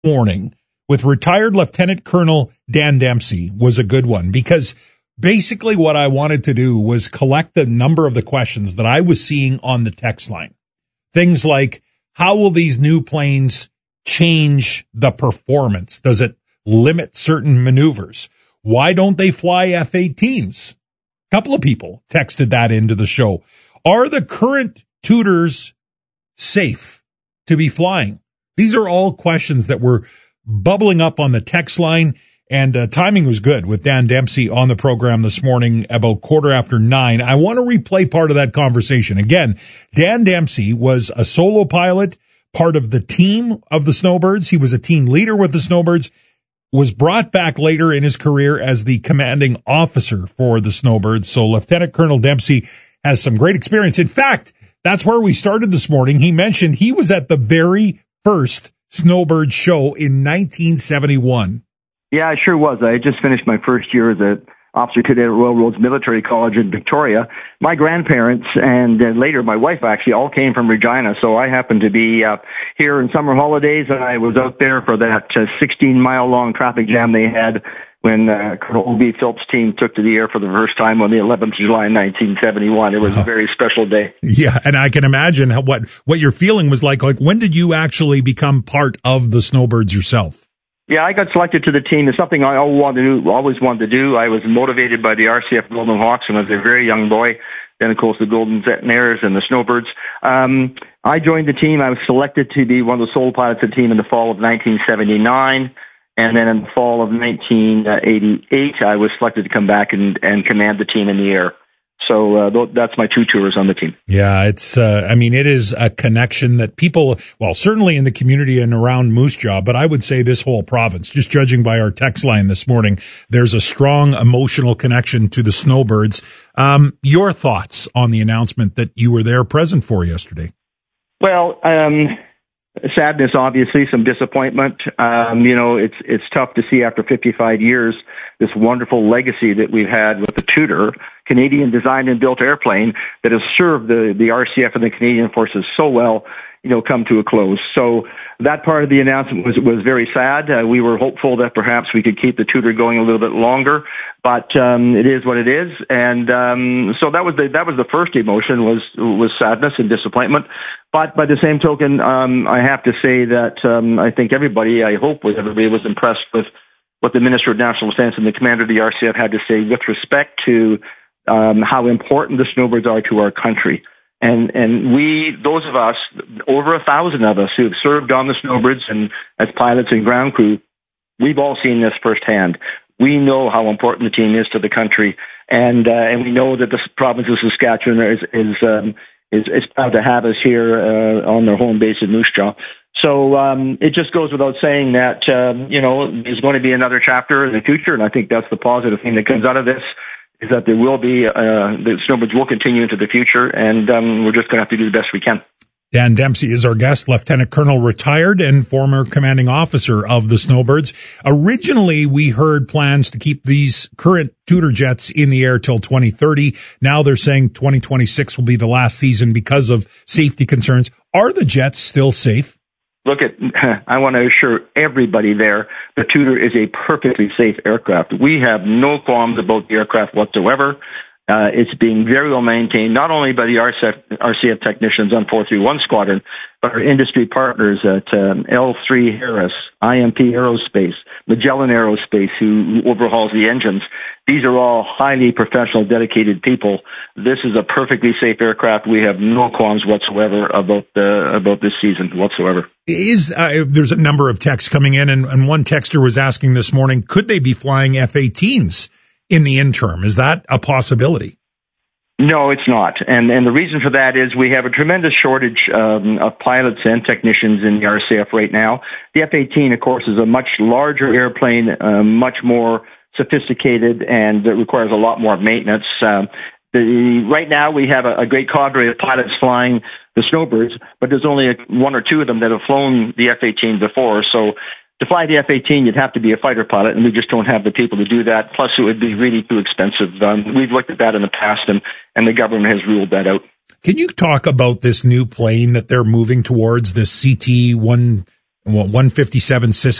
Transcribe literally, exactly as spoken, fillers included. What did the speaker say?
morning with retired Lieutenant Colonel Dan Dempsey was a good one, because basically what I wanted to do was collect the number of the questions that I was seeing on the text line. Things like, how will these new planes change the performance? Does it limit certain maneuvers? Why don't they fly F eighteens? A couple of people texted that into the show. Are the current Tudors safe to be flying? These are all questions that were bubbling up on the text line, and uh, timing was good with Dan Dempsey on the program this morning about quarter after nine. I want to replay part of that conversation. Again, Dan Dempsey was a solo pilot, part of the team of the Snowbirds. He was a team leader with the Snowbirds, was brought back later in his career as the commanding officer for the Snowbirds. So Lieutenant Colonel Dempsey has some great experience. In fact, that's where we started this morning. He mentioned he was at the very first Snowbird show in nineteen seventy-one. Yeah, I sure was. I had just finished my first year as an officer cadet at Royal Roads Military College in Victoria. My grandparents and uh, later my wife actually all came from Regina, so I happened to be uh, here in summer holidays, and I was out there for that uh, sixteen-mile-long traffic jam they had when uh, Colonel O B. Phillips' team took to the air for the first time on the eleventh of July, nineteen seventy-one. It was a very special day. Yeah, and I can imagine how, what what your feeling was like. Like, when did you actually become part of the Snowbirds yourself? Yeah, I got selected to the team. It's something I always wanted to do. Always wanted to do. I was motivated by the R C F Golden Hawks when I was a very young boy. Then, of course, the Golden Centenaires and the Snowbirds. Um, I joined the team. I was selected to be one of the sole pilots of the team in the fall of nineteen seventy-nine. And then in the fall of nineteen eighty-eight, I was selected to come back and, and command the team in the air. So uh, that's my two tours on the team. Yeah, it's, uh, I mean, it is a connection that people, well, certainly in the community and around Moose Jaw, but I would say this whole province, just judging by our text line this morning, there's a strong emotional connection to the Snowbirds. Um, your thoughts on the announcement that you were there present for yesterday? Well, um, sadness, obviously, some disappointment. Um, you know, it's it's tough to see after fifty-five years this wonderful legacy that we've had with the Tudor, Canadian designed and built airplane that has served the, the R C F and the Canadian Forces so well, you know, come to a close. So that part of the announcement was was very sad. Uh, we were hopeful that perhaps we could keep the Tudor going a little bit longer, but um, it is what it is. And um, so that was the that was the first emotion, was was sadness and disappointment. But by the same token, um, I have to say that um, I think everybody, I hope was everybody was impressed with what the Minister of National Defence and the Commander of the R C F had to say with respect to um, how important the Snowbirds are to our country. And and we, those of us, over a thousand of us who have served on the Snowbirds and as pilots and ground crew, we've all seen this firsthand. We know how important the team is to the country, and uh, and we know that the province of Saskatchewan is is um, is, is proud to have us here uh, on their home base in Moose Jaw. So um, it just goes without saying that um, you know, there's going to be another chapter in the future, and I think that's the positive thing that comes out of this, is that there will be, uh, the Snowbirds will continue into the future, and um, we're just going to have to do the best we can. Dan Dempsey is our guest, Lieutenant Colonel, retired and former commanding officer of the Snowbirds. Originally, we heard plans to keep these current Tudor jets in the air till twenty thirty. Now they're saying twenty twenty-six will be the last season because of safety concerns. Are the jets still safe? Look, at, I want to assure everybody there, the Tudor is a perfectly safe aircraft. We have no qualms about the aircraft whatsoever. Uh, it's being very well maintained, not only by the R C F technicians on four three one Squadron, but our industry partners at um, L three Harris, I M P Aerospace, Magellan Aerospace, who overhauls the engines. These are all highly professional, dedicated people. This is a perfectly safe aircraft. We have no qualms whatsoever about the about this season whatsoever. Is uh, there's a number of texts coming in, and, and one texter was asking this morning, could they be flying F eighteens in the interim? Is that a possibility? No, it's not. And and the reason for that is we have a tremendous shortage um, of pilots and technicians in the R C F right now. The F eighteen, of course, is a much larger airplane, uh, much more sophisticated, and it requires a lot more maintenance. Um, the, right now, we have a, a great cadre of pilots flying the Snowbirds, but there's only a, one or two of them that have flown the F eighteen before. So to fly the F eighteen, you'd have to be a fighter pilot, and we just don't have the people to do that. Plus, it would be really too expensive. Um, we've looked at that in the past, and, and the government has ruled that out. Can you talk about this new plane that they're moving towards, this C T one fifty-seven Cisco?